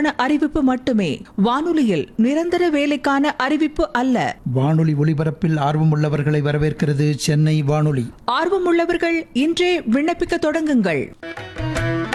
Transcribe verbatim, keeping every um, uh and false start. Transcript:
விளம்பரத்திற்கான அறிவிப்பு மட்டுமே, வானொலியில் நிரந்தர வேலைக்கான அறிவிப்பு அல்ல. வானொலி ஒலிபரப்பில் ஆர்வமுள்ளவர்களை வரவேற்கிறது சென்னை வானொலி. ஆர்வமுள்ளவர்கள் இன்றே விண்ணப்பிக்க தொடங்குங்கள்.